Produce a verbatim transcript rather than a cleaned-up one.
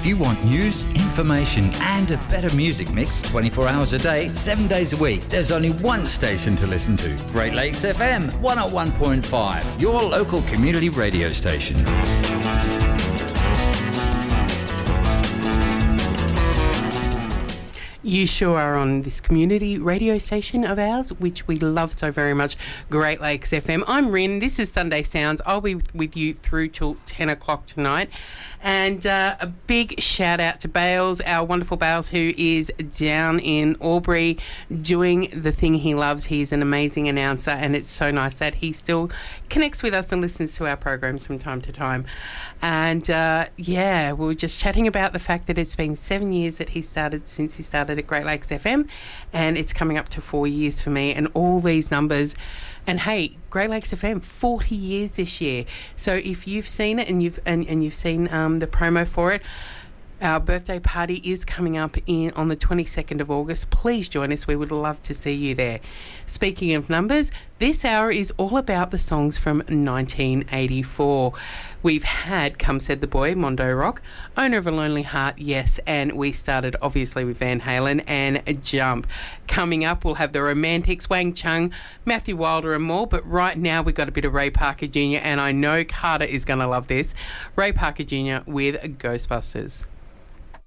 you want news, information and a better music mix twenty-four hours a day, seven days a week, there's only one station to listen to. Great Lakes F M one oh one point five, your local community radio station. You sure are on this community radio station of ours, which we love so very much, Great Lakes F M. I'm Rin. This is Sunday Sounds. I'll be with you through till ten o'clock tonight. And uh, a big shout out to Bales, our wonderful Bales, who is down in Albury doing the thing he loves. He's an amazing announcer, and it's so nice that he still connects with us and listens to our programs from time to time. And uh, yeah, we were just chatting about the fact that it's been seven years that he started, since he started at Great Lakes F M, and it's coming up to four years for me, and all these numbers. And hey, Great Lakes F M, forty years this year. So if you've seen it and you've and, and you've seen um, the promo for it, our birthday party is coming up in on the twenty-second of August. Please join us. We would love to see you there. Speaking of numbers, this hour is all about the songs from nineteen eighty-four. We've had Come Said the Boy, Mondo Rock, Owner of a Lonely Heart, yes, and we started obviously with Van Halen and Jump. Coming up, we'll have the Romantics, Wang Chung, Matthew Wilder and more, but right now we've got a bit of Ray Parker Junior, and I know Carter is going to love this. Ray Parker Junior with Ghostbusters.